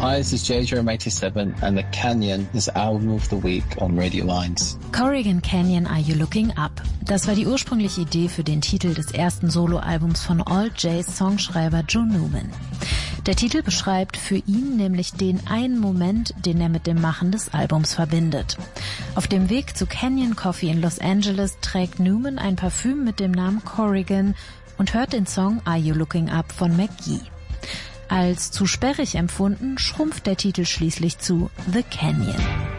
Hi, this is JJRM87 and The Canyon is Album of the Week on Radio Lines. Corrigan Canyon, Are You Looking Up? Das war die ursprüngliche Idee für den Titel des ersten Soloalbums von Alt J's Songschreiber Joe Newman. Der Titel beschreibt für ihn nämlich den einen Moment, den er mit dem Machen des Albums verbindet. Auf dem Weg zu Canyon Coffee in Los Angeles trägt Newman ein Parfüm mit dem Namen Corrigan und hört den Song Are You Looking Up von McGee. Als zu sperrig empfunden, schrumpft der Titel schließlich zu The Canyon.